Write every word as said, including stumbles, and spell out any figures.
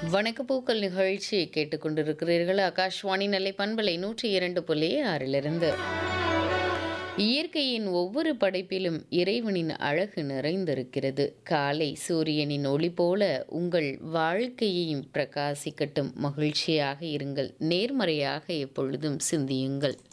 வணக்க பூக்கள் நிகழ்ச்சி கேட்டுக்கொண்டிருக்கிறீர்கள். ஆகாஷ்வாணி நெல்லை பண்பலை நூற்றி இரண்டு புள்ளி ஆறிலிருந்து. இயற்கையின் ஒவ்வொரு படைப்பிலும் இறைவனின் அழகு நிறைந்திருக்கிறது. காலை சூரியனின் ஒளி போல உங்கள் வாழ்க்கையையும் பிரகாசிக்கட்டும். மகிழ்ச்சியாக இருங்கள். நேர்மறையாக எப்பொழுதும் சிந்தியுங்கள்.